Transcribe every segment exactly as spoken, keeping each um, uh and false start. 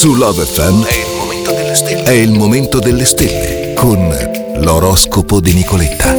Su Love F M è il momento delle stelle. È il momento delle stelle con l'oroscopo di Nicoletta.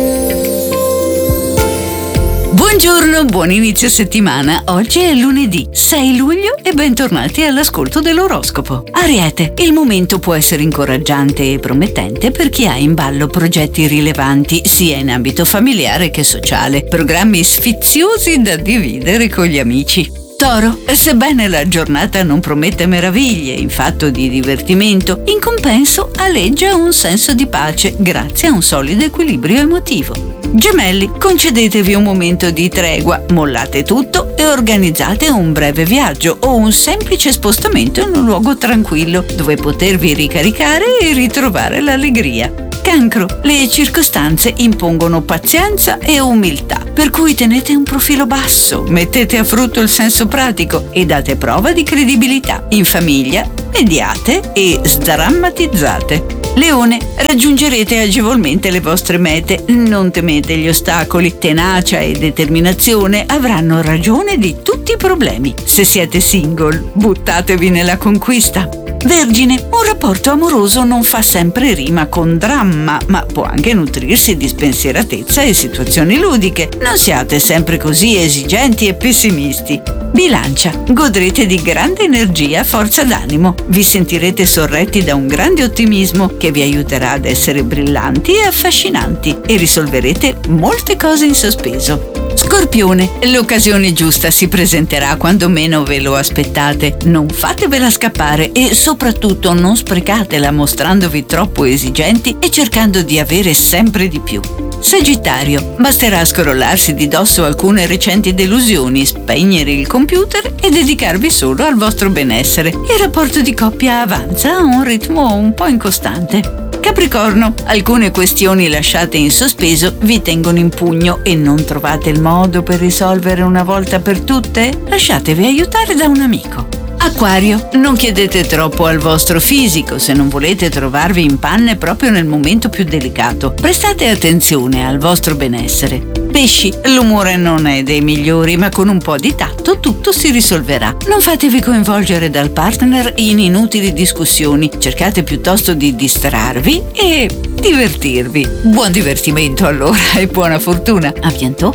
Buongiorno, buon inizio settimana. Oggi è lunedì sei luglio e bentornati all'ascolto dell'oroscopo. Ariete, il momento può essere incoraggiante e promettente per chi ha in ballo progetti rilevanti sia in ambito familiare che sociale, programmi sfiziosi da dividere con gli amici. Toro, sebbene la giornata non promette meraviglie in fatto di divertimento, in compenso aleggia un senso di pace grazie a un solido equilibrio emotivo. Gemelli, concedetevi un momento di tregua, mollate tutto e organizzate un breve viaggio o un semplice spostamento in un luogo tranquillo dove potervi ricaricare e ritrovare l'allegria. Cancro, le circostanze impongono pazienza e umiltà, per cui tenete un profilo basso, mettete a frutto il senso pratico e date prova di credibilità. In famiglia, mediate e sdrammatizzate. Leone, raggiungerete agevolmente le vostre mete, non temete gli ostacoli, tenacia e determinazione avranno ragione di tutti i problemi. Se siete single, buttatevi nella conquista. Vergine, un rapporto amoroso non fa sempre rima con dramma, ma può anche nutrirsi di spensieratezza e situazioni ludiche. Non siate sempre così esigenti e pessimisti. Bilancia, godrete di grande energia e forza d'animo. Vi sentirete sorretti da un grande ottimismo che vi aiuterà ad essere brillanti e affascinanti e risolverete molte cose in sospeso. Scorpione, l'occasione giusta si presenterà quando meno ve lo aspettate. Non fatevela scappare e soprattutto non sprecatela mostrandovi troppo esigenti e cercando di avere sempre di più. Sagittario, basterà scrollarsi di dosso alcune recenti delusioni, spegnere il computer e dedicarvi solo al vostro benessere. Il rapporto di coppia avanza a un ritmo un po' incostante. Capricorno, alcune questioni lasciate in sospeso vi tengono in pugno e non trovate il modo per risolvere una volta per tutte? Lasciatevi aiutare da un amico. Acquario, non chiedete troppo al vostro fisico se non volete trovarvi in panne proprio nel momento più delicato. Prestate attenzione al vostro benessere. Pesci, l'umore non è dei migliori, ma con un po' di tatto tutto si risolverà. Non fatevi coinvolgere dal partner in inutili discussioni, cercate piuttosto di distrarvi e divertirvi. Buon divertimento allora e buona fortuna. A bientôt.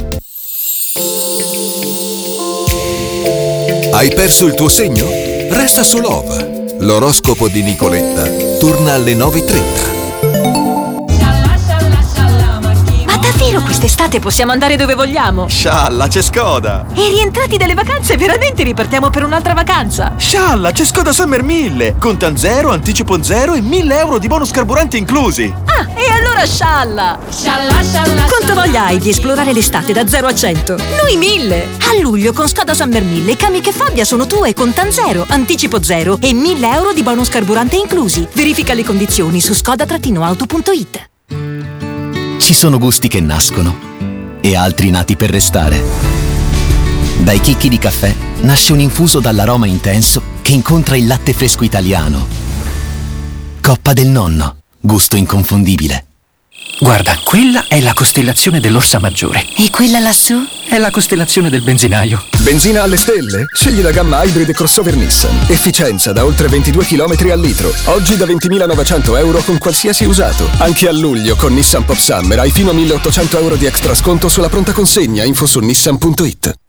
Hai perso il tuo segno? Resta su Love. L'oroscopo di Nicoletta torna alle nove e trenta. Ma davvero quest'estate possiamo andare dove vogliamo? Scialla, c'è Skoda! E rientrati dalle vacanze veramente ripartiamo per un'altra vacanza? Scialla, c'è Skoda Summer mille! Contan zero, anticipo zero e mille euro di bonus carburante inclusi! Ah, e allora scialla! Scialla, scialla! Quanto voglia hai di esplorare l'estate da zero a cento? Noi mille! A luglio con Skoda Summer mille Kamiq e Fabia sono tue con Contan zero, anticipo zero e mille euro di bonus carburante inclusi. Verifica le condizioni su skoda auto punto it. Ci sono gusti che nascono e altri nati per restare. Dai chicchi di caffè nasce un infuso dall'aroma intenso che incontra il latte fresco italiano. Coppa del Nonno, gusto inconfondibile. Guarda, quella è la costellazione dell'Orsa Maggiore. E quella lassù? È la costellazione del benzinaio. Benzina alle stelle? Scegli la gamma Hybrid Crossover Nissan. Efficienza da oltre ventidue chilometri al litro. Oggi da ventimilanovecento euro con qualsiasi usato. Anche a luglio con Nissan Pop Summer hai fino a milleottocento euro di extra sconto sulla pronta consegna. Info su nissan punto it.